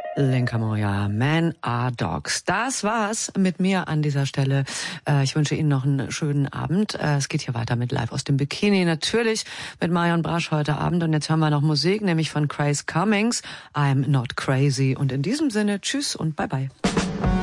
Lenka Moja, Men are Dogs. Das war's mit mir an dieser Stelle. Ich wünsche Ihnen noch einen schönen Abend. Es geht hier weiter mit Live aus dem Bikini. Natürlich mit Marion Brasch heute Abend. Und jetzt hören wir noch Musik, nämlich von Grace Cummings. I'm Not Crazy. Und in diesem Sinne, tschüss und bye bye.